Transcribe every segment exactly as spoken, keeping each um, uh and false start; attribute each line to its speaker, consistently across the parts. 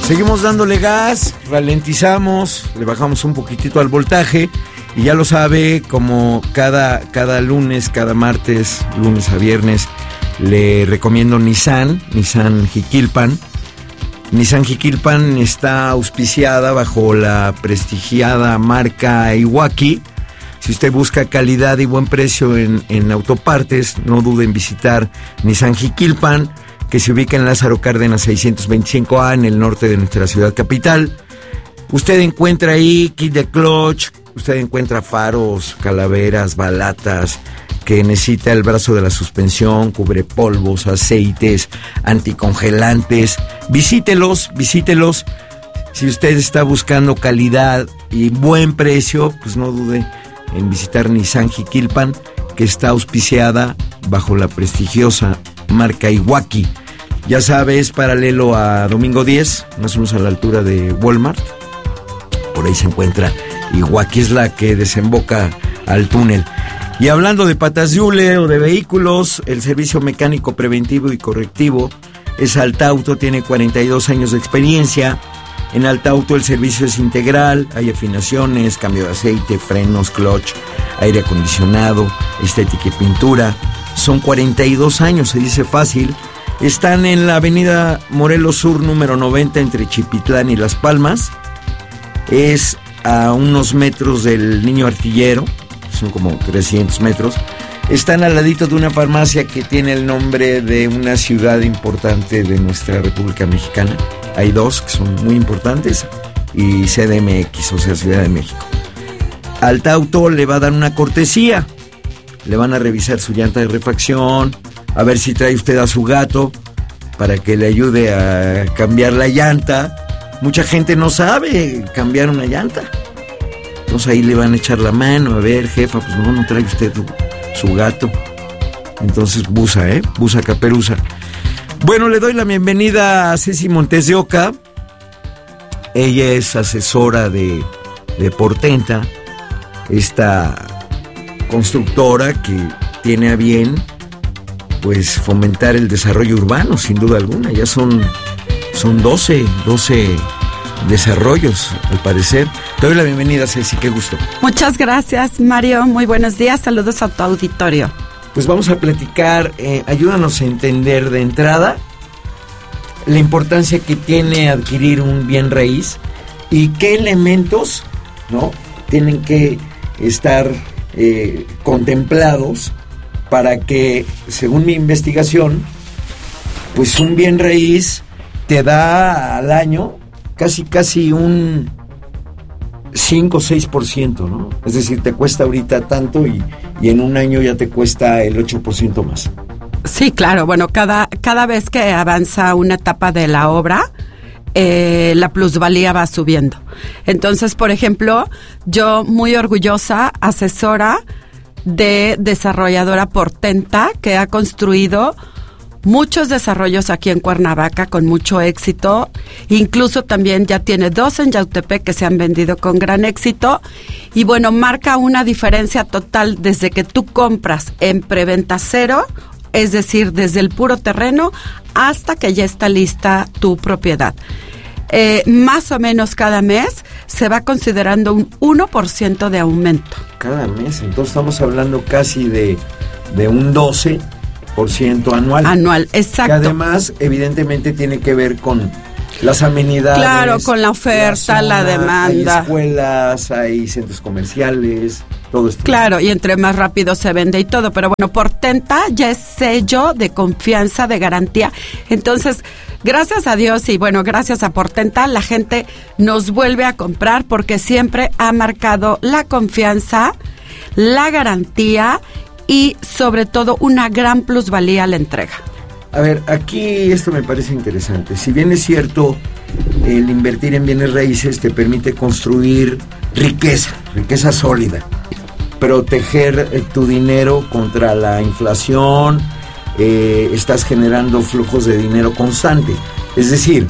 Speaker 1: Seguimos dándole gas, ralentizamos, le bajamos un poquitito al voltaje y ya lo sabe, como cada, cada lunes, cada martes, lunes a viernes, le recomiendo Nissan, Nissan Jiquilpan. Nissan Jiquilpan está auspiciada bajo la prestigiada marca Iwaki. Si usted busca calidad y buen precio en, en autopartes, no dude en visitar Nissan Jiquilpan, que se ubica en Lázaro Cárdenas seiscientos veinticinco A, en el norte de nuestra ciudad capital. Usted encuentra ahí kit de clutch, usted encuentra faros, calaveras, balatas, que necesita el brazo de la suspensión, cubre polvos, aceites, anticongelantes. Visítelos, visítelos. Si usted está buscando calidad y buen precio, pues no dude en visitar Nissan Jiquilpan, que está auspiciada bajo la prestigiosa marca Iwaki. Ya sabes, paralelo a Domingo diez, más o menos a la altura de Walmart. Por ahí se encuentra Iwaki, es la que desemboca al túnel. Y hablando de patas de hule o de vehículos, el servicio mecánico preventivo y correctivo es Altauto, tiene cuarenta y dos años de experiencia. En Altauto el servicio es integral, hay afinaciones, cambio de aceite, frenos, clutch, aire acondicionado, estética y pintura. Son cuarenta y dos años, se dice fácil. Están en la avenida Morelos Sur, número noventa, entre Chipitlán y Las Palmas. Es a unos metros del Niño Artillero, son como trescientos metros. Están al ladito de una farmacia que tiene el nombre de una ciudad importante de nuestra República Mexicana. Hay dos que son muy importantes, y C D M X, o sea, Ciudad de México. Altauto le va a dar una cortesía. Le van a revisar su llanta de refacción, a ver si trae usted a su gato para que le ayude a cambiar la llanta. Mucha gente no sabe cambiar una llanta. Entonces ahí le van a echar la mano, a ver, jefa, pues no, no trae usted su, su gato. Entonces busa, ¿eh? Busa caperuza. Bueno, le doy la bienvenida a Ceci Montes de Oca. Ella es asesora de, de Portenta, esta constructora que tiene a bien pues fomentar el desarrollo urbano, sin duda alguna. Ya son, son doce, doce desarrollos, al parecer. Te doy la bienvenida, Ceci, qué gusto.
Speaker 2: Muchas gracias, Mario. Muy buenos días, saludos a tu auditorio.
Speaker 1: Pues vamos a platicar, eh, ayúdanos a entender de entrada la importancia que tiene adquirir un bien raíz y qué elementos, ¿no?, tienen que estar eh, contemplados para que, según mi investigación, pues un bien raíz te da al año casi casi un cinco o seis por ciento, ¿no? Es decir, te cuesta ahorita tanto y, y en un año ya te cuesta el ocho por ciento más.
Speaker 2: Sí, claro. Bueno, cada, cada vez que avanza una etapa de la obra, eh, la plusvalía va subiendo. Entonces, por ejemplo, yo muy orgullosa, asesora de desarrolladora Portenta, que ha construido muchos desarrollos aquí en Cuernavaca con mucho éxito. Incluso también ya tiene dos en Yautepec que se han vendido con gran éxito. Y bueno, marca una diferencia total desde que tú compras en preventa cero, es decir, desde el puro terreno hasta que ya está lista tu propiedad. Eh, más o menos cada mes se va considerando un uno por ciento de aumento.
Speaker 1: Cada mes, entonces estamos hablando casi de, de un doce por ciento anual.
Speaker 2: Anual, exacto.
Speaker 1: Que además, evidentemente, tiene que ver con las amenidades.
Speaker 2: Claro, con la oferta, la, zona, la demanda.
Speaker 1: Hay escuelas, hay centros comerciales, todo esto.
Speaker 2: Claro, y entre más rápido se vende y todo. Pero bueno, Portenta ya es sello de confianza, de garantía. Entonces, gracias a Dios y bueno, gracias a Portenta, la gente nos vuelve a comprar porque siempre ha marcado la confianza, la garantía y sobre todo una gran plusvalía a la entrega.
Speaker 1: A ver, aquí esto me parece interesante. Si bien es cierto, el invertir en bienes raíces te permite construir riqueza, riqueza sólida, proteger eh, tu dinero contra la inflación, eh, estás generando flujos de dinero constante. Es decir,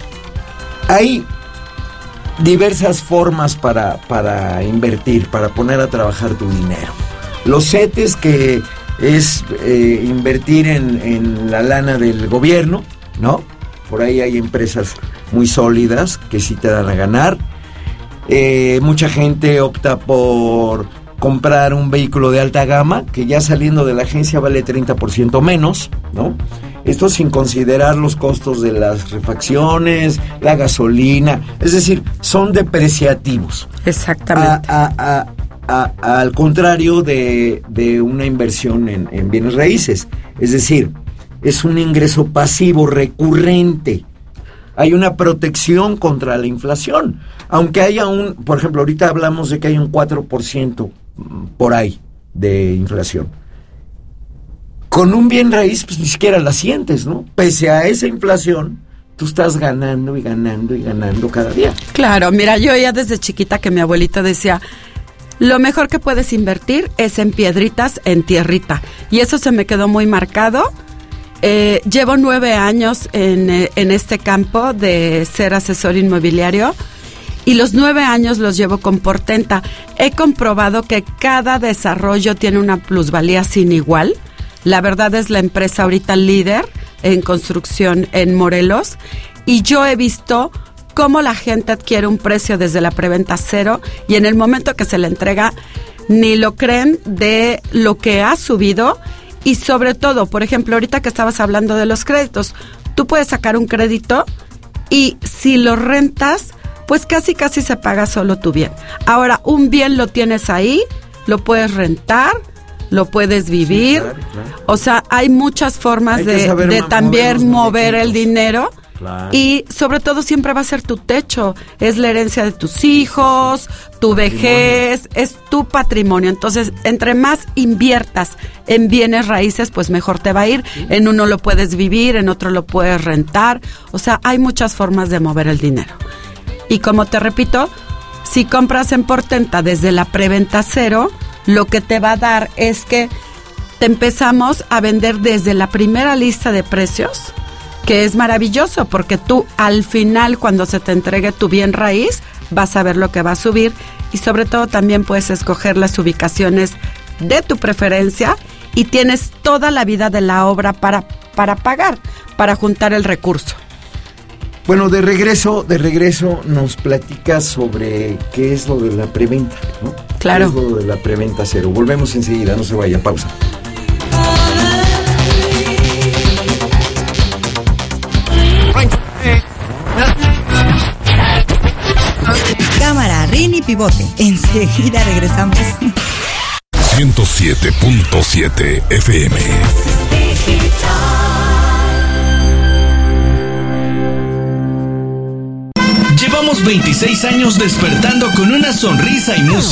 Speaker 1: hay diversas formas para, para invertir, para poner a trabajar tu dinero. Los CETES, que es eh, invertir en, en la lana del gobierno, ¿no? Por ahí hay empresas muy sólidas que sí te dan a ganar. Eh, mucha gente opta por comprar un vehículo de alta gama que ya saliendo de la agencia vale treinta por ciento menos, ¿no? Esto sin considerar los costos de las refacciones, la gasolina, es decir, son depreciativos.
Speaker 2: Exactamente.
Speaker 1: A, a, a, a, al contrario de, de una inversión en, en bienes raíces, es decir, es un ingreso pasivo recurrente. Hay una protección contra la inflación, aunque haya un, por ejemplo, ahorita hablamos de que hay un cuatro por ciento por ahí de inflación. Con un bien raíz, pues ni siquiera la sientes, ¿no? Pese a esa inflación, tú estás ganando y ganando y ganando cada día.
Speaker 2: Claro, mira, yo ya desde chiquita que mi abuelita decía, lo mejor que puedes invertir es en piedritas, en tierrita. Y eso se me quedó muy marcado. Eh, llevo nueve años en, en este campo de ser asesor inmobiliario y los nueve años los llevo con Portenta. He comprobado que cada desarrollo tiene una plusvalía sin igual. La verdad es la empresa ahorita líder en construcción en Morelos y yo he visto cómo la gente adquiere un precio desde la preventa cero y en el momento que se le entrega ni lo creen de lo que ha subido. Y sobre todo, por ejemplo, ahorita que estabas hablando de los créditos, tú puedes sacar un crédito y si lo rentas, pues casi casi se paga solo tu bien. Ahora, un bien lo tienes ahí, lo puedes rentar, lo puedes vivir. Sí, claro, claro. O sea, hay muchas formas hay de, de también mover el dinero. Claro. Y sobre todo siempre va a ser tu techo, es la herencia de tus hijos, tu vejez, es tu patrimonio. Entonces, entre más inviertas en bienes raíces, pues mejor te va a ir. Sí. En uno lo puedes vivir, en otro lo puedes rentar. O sea, hay muchas formas de mover el dinero. Y como te repito, si compras en Portenta desde la preventa cero, lo que te va a dar es que te empezamos a vender desde la primera lista de precios, que es maravilloso porque tú al final cuando se te entregue tu bien raíz vas a ver lo que va a subir y sobre todo también puedes escoger las ubicaciones de tu preferencia y tienes toda la vida de la obra para, para pagar, para juntar el recurso.
Speaker 1: Bueno, de regreso, de regreso nos platicas sobre qué es lo de la preventa, ¿no?
Speaker 2: Claro.
Speaker 1: ¿Qué es lo de la preventa cero? Volvemos enseguida, no se vaya, pausa.
Speaker 3: Cámara, rin y pivote. Enseguida regresamos.
Speaker 4: ciento siete punto siete F M.
Speaker 5: Llevamos veintiséis años despertando con una sonrisa y música.